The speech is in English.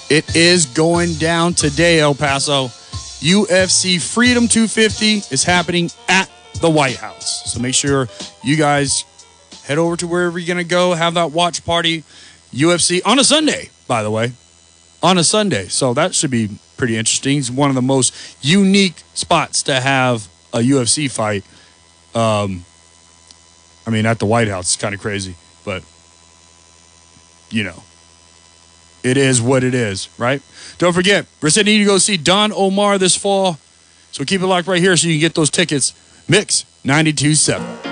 It is going down today, El Paso. UFC Freedom 250 is happening at the White House. So make sure you guys head over to wherever you're going to go, have that watch party. UFC on a Sunday, by the way. On a Sunday. So that should be pretty interesting. It's one of the most unique spots to have a UFC fight. I mean, at the White House. It's kind of crazy. But, you know, it is what it is, right? Don't forget, we're sending you to go see Don Omar this fall. So keep it locked right here so you can get those tickets. Mix 92.7.